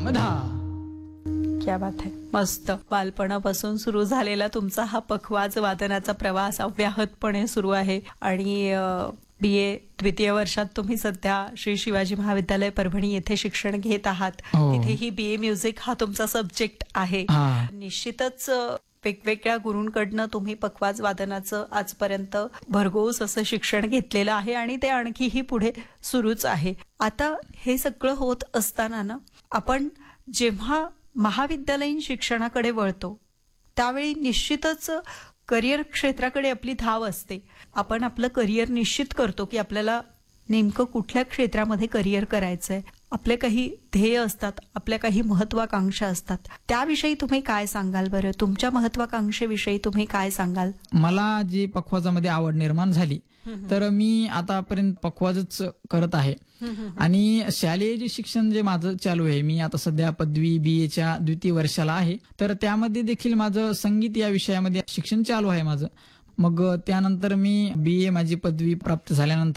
क्या बात आहे. मस्त. बालपणापासून सुरू झालेला तुमचा हा पखवाज वादनाचा प्रवास अव्याहतपणे सुरू आहे आणि BA द्वितीय वर्षात तुम्ही सध्या श्री शिवाजी महाविद्यालय परभणी येथे शिक्षण घेत आहात. हो. तिथेही BA म्युझिक हा तुमचा सब्जेक्ट आहे. हा. निश्चितच वेगवेगळ्या गुरूंकडनं तुम्ही पखवाज वादनाचं आजपर्यंत भरघोस असं शिक्षण घेतलेलं आहे आणि ते आणखीही पुढे सुरूच आहे. आता हे सगळं होत असताना ना, आपण जेव्हा महाविद्यालयीन शिक्षणाकडे वळतो त्यावेळी निश्चितच करिअर क्षेत्राकडे आपली धाव असते. आपण आपलं करिअर निश्चित करतो की आपल्याला नेमकं कुठल्या क्षेत्रामध्ये करिअर करायचंय. आपले काही ध्येय असतात, आपल्या काही महत्वाकांक्षा असतात. त्याविषयी तुम्ही काय सांगाल बरं? तुमच्या महत्वाकांक्षेविषयी तुम्ही काय सांगाल? मला जी पखवाजामध्ये आवड निर्माण झाली तर मी आतापर्यंत पखवाजच करत आहे. आणि शालेय जे शिक्षण जे माझं चालू आहे, मी आता सध्या पदवी BAच्या द्वितीय वर्षाला आहे, तर त्यामध्ये देखील माझं संगीत या विषयामध्ये शिक्षण चालू आहे माझं. मग त्यानंतर मी BA माझी पदवी प्राप्त झाल्यानंतर